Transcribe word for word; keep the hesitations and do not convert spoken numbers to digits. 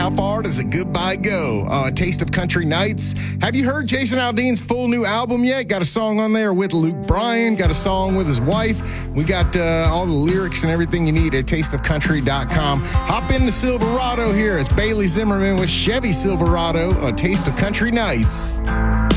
How Far Does a Goodbye Go? Uh, Taste of Country Nights. Have you heard Jason Aldean's full new album yet? Got a song on there with Luke Bryan. Got a song with his wife. We got uh, all the lyrics and everything you need at taste of country dot com. Hop into Silverado here. It's Bailey Zimmerman with Chevy Silverado, A Taste of Country Nights.